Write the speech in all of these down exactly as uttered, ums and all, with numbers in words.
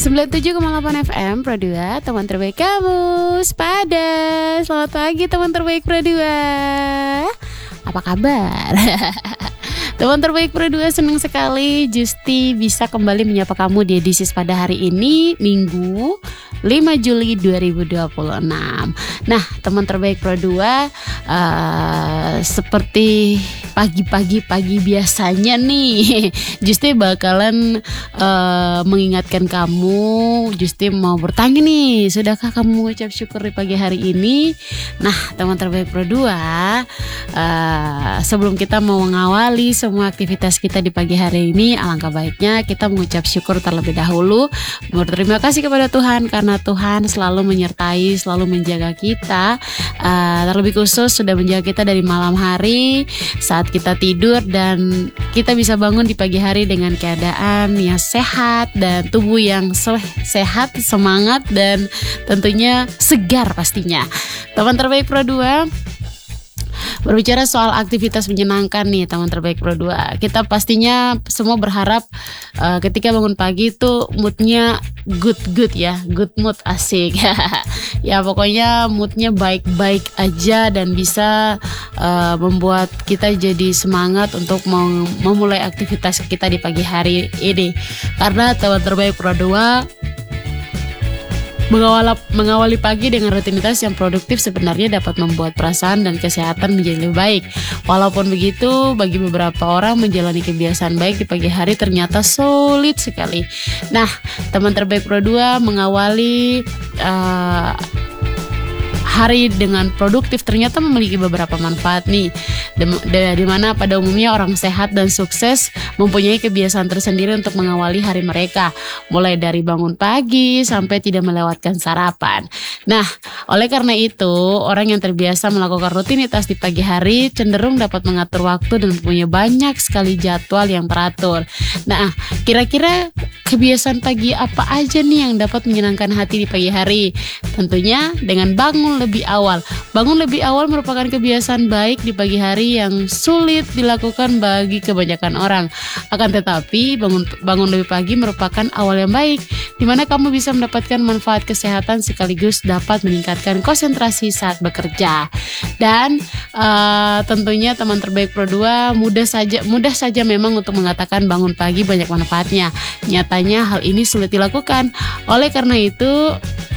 sembilan puluh tujuh koma delapan F M Pro dua, teman terbaik kamu, Sepada. Selamat pagi teman terbaik Pro dua. Apa kabar? Teman terbaik Pro dua, senang sekali Justi bisa kembali menyapa kamu di edisi pada hari ini, Minggu lima Juli dua ribu dua puluh enam. Nah, teman terbaik Pro dua, uh, seperti pagi-pagi pagi biasanya nih, Justi bakalan uh, mengingatkan kamu. Justi mau bertanya nih, sudahkah kamu mengucap syukur di pagi hari ini? Nah, teman terbaik Pro dua, uh, sebelum kita mau mengawali semua aktivitas kita di pagi hari ini, alangkah baiknya kita mengucap syukur terlebih dahulu. Berterima kasih kepada Tuhan karena Tuhan selalu menyertai, selalu menjaga kita. Uh, terlebih khusus sudah menjaga kita dari malam hari saat kita tidur, dan kita bisa bangun di pagi hari dengan keadaan yang sehat dan tubuh yang se- sehat, semangat, dan tentunya segar pastinya. Teman terbaik Pro dua, berbicara soal aktivitas menyenangkan nih teman terbaik Pro dua, kita pastinya semua berharap uh, ketika bangun pagi itu moodnya good-good ya, good mood, asik. Ya pokoknya moodnya baik-baik aja dan bisa uh, membuat kita jadi semangat untuk mem- memulai aktivitas kita di pagi hari ini. Karena teman terbaik Pro dua, Mengawali, mengawali pagi dengan rutinitas yang produktif sebenarnya dapat membuat perasaan dan kesehatan menjadi lebih baik. Walaupun begitu, bagi beberapa orang menjalani kebiasaan baik di pagi hari ternyata sulit sekali. Nah, teman terbaik Pro dua, mengawali uh, hari dengan produktif ternyata memiliki beberapa manfaat nih, di mana pada umumnya orang sehat dan sukses mempunyai kebiasaan tersendiri untuk mengawali hari mereka, mulai dari bangun pagi sampai tidak melewatkan sarapan. Nah, oleh karena itu orang yang terbiasa melakukan rutinitas di pagi hari cenderung dapat mengatur waktu dan punya banyak sekali jadwal yang teratur. Nah, kira-kira kebiasaan pagi apa aja nih yang dapat menyenangkan hati di pagi hari? Tentunya dengan bangun lebih awal. Bangun lebih awal merupakan kebiasaan baik di pagi hari yang sulit dilakukan bagi kebanyakan orang. Akan tetapi bangun bangun lebih pagi merupakan awal yang baik, di mana kamu bisa mendapatkan manfaat kesehatan sekaligus dapat meningkatkan konsentrasi saat bekerja. Dan uh, tentunya teman terbaik Pro dua, mudah saja mudah saja memang untuk mengatakan bangun pagi banyak manfaatnya. Nyatanya hal ini sulit dilakukan. Oleh karena itu,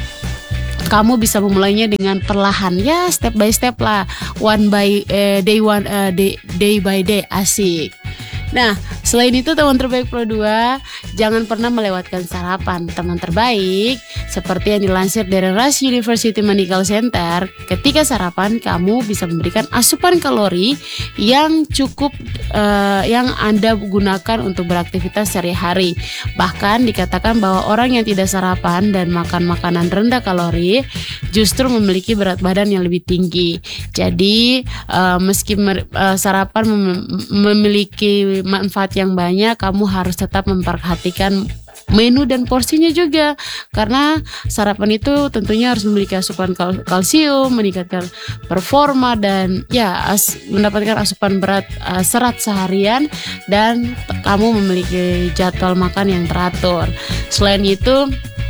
kamu bisa memulainya dengan perlahan, ya step by step lah, one by eh, day one uh, day, day by day, asik. Nah, selain itu teman terbaik Pro dua, jangan pernah melewatkan sarapan. Teman terbaik, seperti yang dilansir dari Rush University Medical Center, ketika sarapan kamu bisa memberikan asupan kalori yang cukup uh, yang Anda gunakan untuk beraktivitas sehari-hari. Bahkan dikatakan bahwa orang yang tidak sarapan dan makan makanan rendah kalori justru memiliki berat badan yang lebih tinggi. Jadi uh, meski mer- uh, sarapan mem- memiliki manfaat yang banyak, kamu harus tetap memperhatikan menu dan porsinya juga, karena sarapan itu tentunya harus memiliki asupan kal- kalsium, meningkatkan performa, dan ya as- mendapatkan asupan berat uh, serat seharian, dan t- kamu memiliki jadwal makan yang teratur. Selain itu,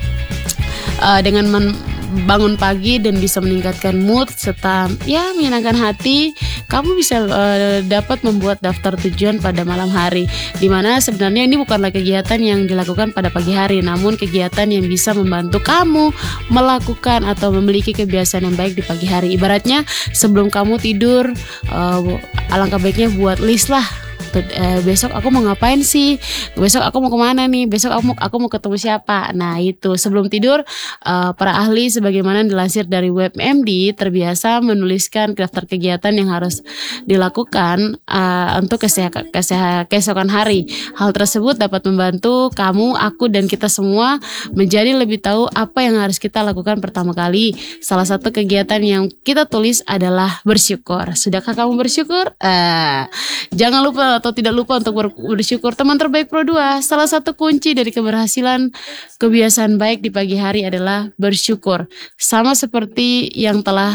uh, dengan men- bangun pagi dan bisa meningkatkan mood serta ya menyenangkan hati, kamu bisa uh, dapat membuat daftar tujuan pada malam hari, dimana sebenarnya ini bukanlah kegiatan yang dilakukan pada pagi hari, namun kegiatan yang bisa membantu kamu melakukan atau memiliki kebiasaan yang baik di pagi hari. Ibaratnya sebelum kamu tidur, uh, alangkah baiknya buat list lah. Eh, besok aku mau ngapain sih, besok aku mau kemana nih, besok aku mau, aku mau ketemu siapa. Nah itu sebelum tidur, uh, para ahli sebagaimana dilansir dari web M D terbiasa menuliskan daftar kegiatan yang harus dilakukan uh, untuk keseha- keseha- keesokan hari. Hal tersebut dapat membantu kamu, aku, dan kita semua menjadi lebih tahu apa yang harus kita lakukan pertama kali. Salah satu kegiatan yang kita tulis adalah bersyukur. Sudahkah kamu bersyukur? Uh, jangan lupa atau tidak lupa untuk bersyukur. Teman terbaik Pro dua, salah satu kunci dari keberhasilan kebiasaan baik di pagi hari adalah bersyukur. Sama seperti yang telah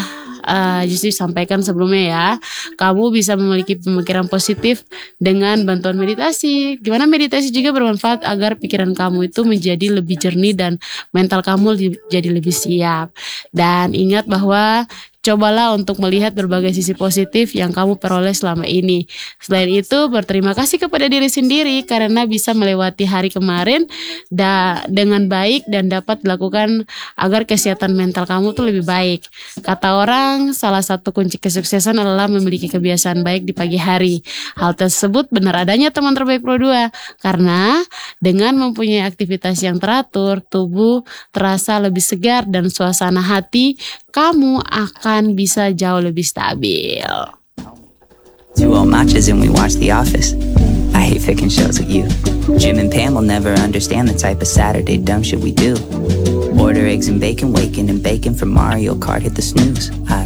uh, justru sampaikan sebelumnya ya, kamu bisa memiliki pemikiran positif dengan bantuan meditasi. Gimana meditasi juga bermanfaat agar pikiran kamu itu menjadi lebih jernih dan mental kamu jadi lebih siap. Dan ingat bahwa cobalah untuk melihat berbagai sisi positif yang kamu peroleh selama ini. Selain itu, berterima kasih kepada diri sendiri karena bisa melewati hari kemarin da- dengan baik dan dapat dilakukan agar kesehatan mental kamu tuh lebih baik. Kata orang, salah satu kunci kesuksesan adalah memiliki kebiasaan baik di pagi hari. Hal tersebut benar adanya teman terbaik Pro dua, karena dengan mempunyai aktivitas yang teratur, tubuh terasa lebih segar dan suasana hati kamu akan bisa jauh lebih stabil. Two old matches and we watch The Office. I hate picking shows with you. Jim and Pam will never understand the type of Saturday dumb shit we do. Order eggs and bacon, waking and bacon for Mario Kart, hit the snooze. I